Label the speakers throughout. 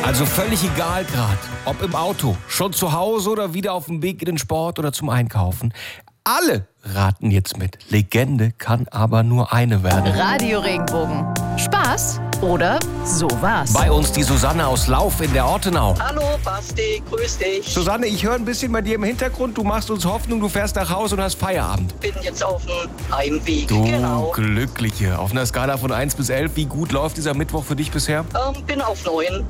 Speaker 1: Also völlig egal gerade, ob im Auto, schon zu Hause oder wieder auf dem Weg in den Sport oder zum Einkaufen. Alle raten jetzt mit. Legende kann aber nur eine werden.
Speaker 2: Radio Regenbogen. Spaß oder sowas?
Speaker 1: Bei uns die Susanne aus Lauf in der Ortenau.
Speaker 3: Hallo Basti, grüß dich.
Speaker 1: Susanne, ich höre ein bisschen bei dir im Hintergrund. Du machst uns Hoffnung, du fährst nach Hause und hast Feierabend.
Speaker 3: Bin jetzt auf dem Heimweg,
Speaker 1: Du
Speaker 3: genau.
Speaker 1: Glückliche. Auf einer Skala von 1 bis 11, wie gut läuft dieser Mittwoch für dich bisher?
Speaker 3: Bin auf 9.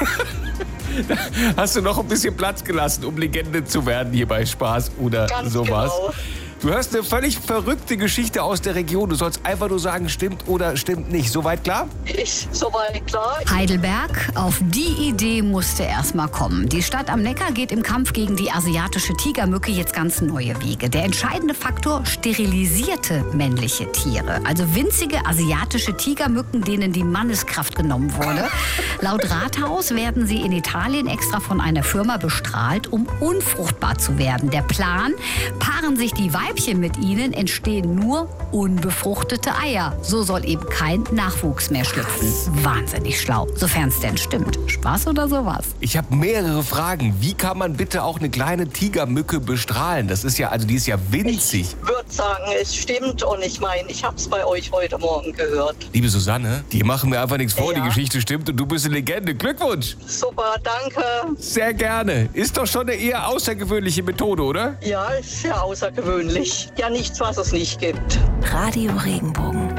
Speaker 1: Hast du noch ein bisschen Platz gelassen, um Legende zu werden hier bei Spaß oder
Speaker 3: Ganz
Speaker 1: sowas?
Speaker 3: genau.
Speaker 1: Du hörst eine völlig verrückte Geschichte aus der Region. Du sollst einfach nur sagen, stimmt oder stimmt nicht. Soweit klar?
Speaker 3: Ist soweit klar?
Speaker 4: Heidelberg, auf die Idee musste erst mal kommen. Die Stadt am Neckar geht im Kampf gegen die asiatische Tigermücke jetzt ganz neue Wege. Der entscheidende Faktor: sterilisierte männliche Tiere. Also winzige asiatische Tigermücken, denen die Manneskraft genommen wurde. Laut Rathaus werden sie in Italien extra von einer Firma bestrahlt, um unfruchtbar zu werden. Der Plan: paaren sich die Weibchen mit ihnen, entstehen nur unbefruchtete Eier. So soll eben kein Nachwuchs mehr schlüpfen. Wahnsinnig schlau, sofern es denn stimmt. Spaß oder sowas?
Speaker 1: Ich habe mehrere Fragen. Wie kann man bitte auch eine kleine Tigermücke bestrahlen? Das ist ja, also die ist ja winzig.
Speaker 3: Ich würde sagen, es stimmt und ich meine, ich habe es bei euch heute Morgen gehört.
Speaker 1: Liebe Susanne, die machen mir einfach nichts vor.
Speaker 3: Ja.
Speaker 1: Die Geschichte stimmt und du bist eine Legende. Glückwunsch!
Speaker 3: Super, danke.
Speaker 1: Sehr gerne. Ist doch schon eine eher außergewöhnliche Methode, oder?
Speaker 3: Ja, ist ja außergewöhnlich. Ja, nichts, was es nicht gibt.
Speaker 2: Radio Regenbogen.